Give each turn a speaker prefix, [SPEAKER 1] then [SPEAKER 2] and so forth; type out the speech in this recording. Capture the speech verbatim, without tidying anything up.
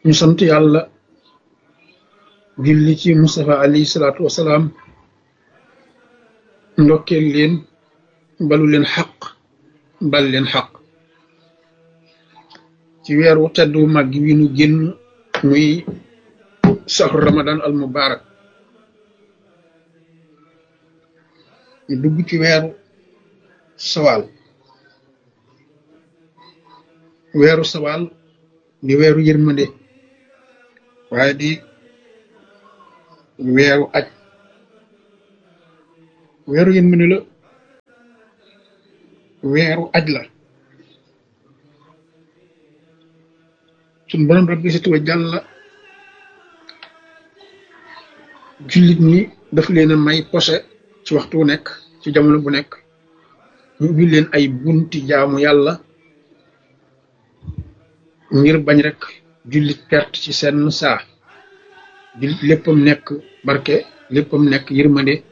[SPEAKER 1] ñu sant yàlla julli ci Mustafa alayhi salaatu wasalaam ndokkeel leen balu leen xaq bal leen xaq ci weer wu tedd wu mag wi nu génn muy saxru ramadan al mubarak ñu dugg ci weeru sawaal weeru sawaal di weeru yërmande waaye di weeru aj weeru yërmande la weeru aj la sun borom rabbi si tuwa jàlla jullit ñi daf leen a may posé ci waxtu wu nekk ci jamono bu nekk ñu ubbi leen ay bunti jaamu yàlla ngir bañ rek jullit perte ci seen saa jullit léppam nekk barke léppam nekk yërmande